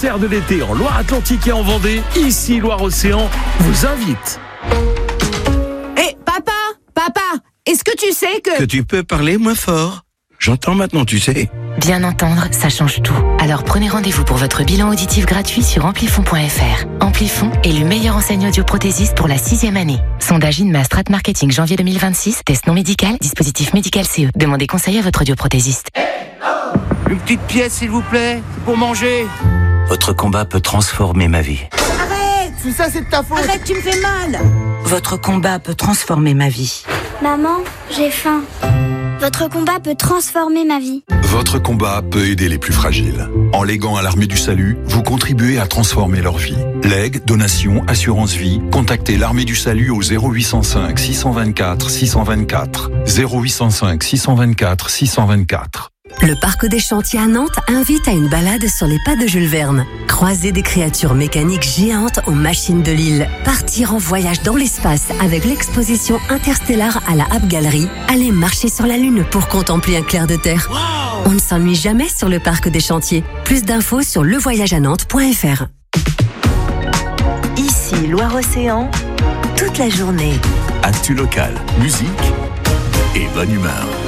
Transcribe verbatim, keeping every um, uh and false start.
concert de l'été en Loire-Atlantique et en Vendée. Ici, Loire-Océan vous invite. Hé, papa, papa, est-ce que tu sais que... Que tu peux parler moins fort. J'entends maintenant, tu sais. Bien entendre, ça change tout. Alors prenez rendez-vous pour votre bilan auditif gratuit sur amplifon point f r. Amplifon est le meilleur enseigne audioprothésiste pour la sixième année. Sondage INMA Strat Marketing janvier deux mille vingt-six. Test non médical, dispositif médical C E. Demandez conseil à votre audioprothésiste. Une petite pièce, s'il vous plaît, pour manger. Votre combat peut transformer ma vie. Arrête! Tout ça, c'est de ta faute. Arrête, tu me fais mal! Votre combat peut transformer ma vie. Maman, j'ai faim. Votre combat peut transformer ma vie. Votre combat peut aider les plus fragiles. En léguant à l'Armée du Salut, vous contribuez à transformer leur vie. Legs, donations, assurance vie, contactez l'Armée du Salut au zéro huit cent cinq six cent vingt-quatre six cent vingt-quatre. zéro huit cent cinq six cent vingt-quatre six cent vingt-quatre. Le Parc des Chantiers à Nantes invite à une balade sur les pas de Jules Verne. Croiser des créatures mécaniques géantes aux machines de l'île. Partir en voyage dans l'espace avec l'exposition interstellaire à la App Gallery. Aller marcher sur la Lune pour contempler un clair de terre. Wow. On ne s'ennuie jamais sur le Parc des Chantiers. Plus d'infos sur le voyage à nantes point f r. Ici, Loire-Océan, toute la journée. Actu local, musique et bonne humeur.